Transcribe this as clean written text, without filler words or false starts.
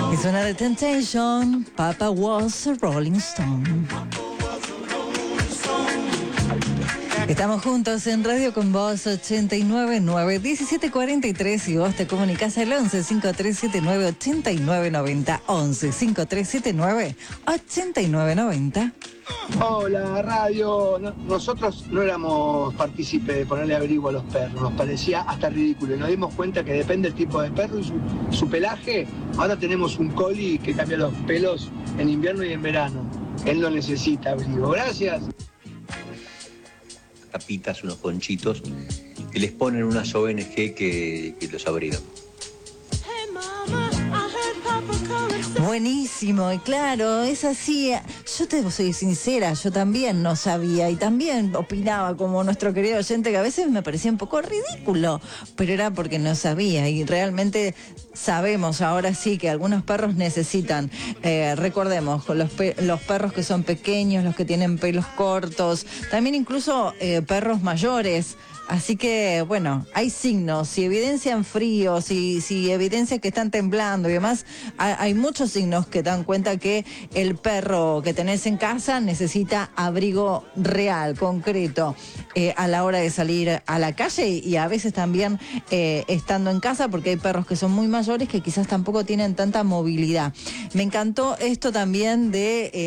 Es una de Temptation. Papa was a Rolling Stone. Estamos juntos en Radio con Vos 899 1743 y vos te comunicás al 11 5379 8990 11 5379 8990. Hola, radio. Nosotros no éramos partícipes de ponerle abrigo a los perros, nos parecía hasta ridículo. Y nos dimos cuenta que depende del tipo de perro y su pelaje. Ahora tenemos un collie que cambia los pelos en invierno y en verano. Él no necesita abrigo. Gracias. Capitas, unos conchitos, que les ponen unas ONG que los abrigan. Buenísimo, y claro, es así. Yo te soy sincera, yo también no sabía y también opinaba como nuestro querido oyente que a veces me parecía un poco ridículo, pero era porque no sabía y realmente sabemos ahora sí que algunos perros necesitan, recordemos, con los perros que son pequeños, los que tienen pelos cortos, también incluso perros mayores. Así que, bueno, hay signos, si evidencian frío, si evidencian que están temblando y demás, hay muchos signos que dan cuenta que el perro que tenés en casa necesita abrigo real, concreto, a la hora de salir a la calle y a veces también estando en casa, porque hay perros que son muy mayores que quizás tampoco tienen tanta movilidad. Me encantó esto también de...